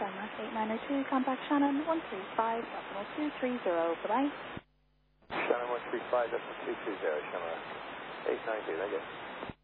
Shamrock 8902, contact Shannon 135.230. Bye-bye. Shannon 135.230, Shamrock 892, thank you.